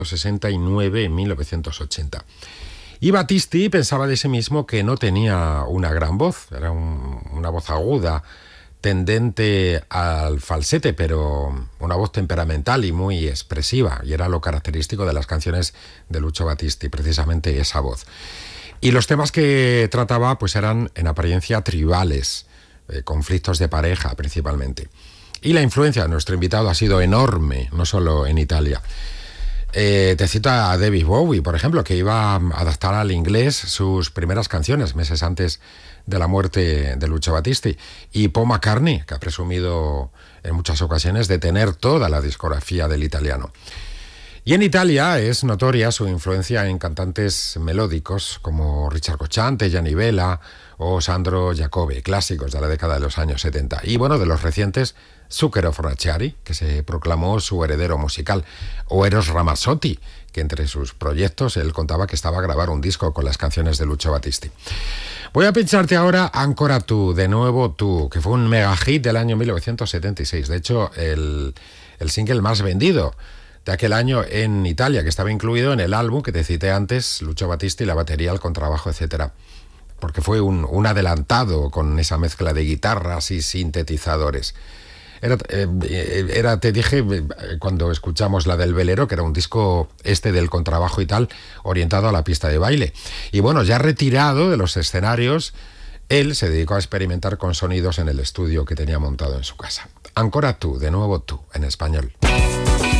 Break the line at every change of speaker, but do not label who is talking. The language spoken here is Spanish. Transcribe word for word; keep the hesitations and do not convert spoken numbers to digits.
sesenta y nueve en mil novecientos ochenta. Y Battisti pensaba de sí mismo que no tenía una gran voz, era un, una voz aguda, tendente al falsete, pero una voz temperamental y muy expresiva, y era lo característico de las canciones de Lucio Battisti, precisamente esa voz. Y los temas que trataba pues eran en apariencia tribales, eh, conflictos de pareja principalmente. Y la influencia de nuestro invitado ha sido enorme, no solo en Italia. Eh, te cito a David Bowie, por ejemplo, que iba a adaptar al inglés sus primeras canciones meses antes de la muerte de Lucio Battisti, y Paul McCartney, que ha presumido en muchas ocasiones de tener toda la discografía del italiano. Y en Italia es notoria su influencia en cantantes melódicos como Richard Cocciante, Gianni Vella o Sandro Jacobi, clásicos de la década de los años setenta. Y bueno, de los recientes, Zucchero Fornaciari, que se proclamó su heredero musical, o Eros Ramazzotti, que entre sus proyectos él contaba que estaba a grabar un disco con las canciones de Lucio Battisti. Voy a pincharte ahora Ancora tú, de nuevo tú, que fue un mega hit del año mil novecientos setenta y seis. De hecho, el, el single más vendido de aquel año en Italia, que estaba incluido en el álbum que te cité antes, Lucio Battisti, la batería, el contrabajo, etcétera. Porque fue un, un adelantado con esa mezcla de guitarras y sintetizadores. Era, eh, era, te dije cuando escuchamos la del velero, que era un disco este del contrabajo y tal, orientado a la pista de baile. Y bueno, ya retirado de los escenarios, él se dedicó a experimentar con sonidos en el estudio que tenía montado en su casa. Ancora tú, de nuevo tú, en español.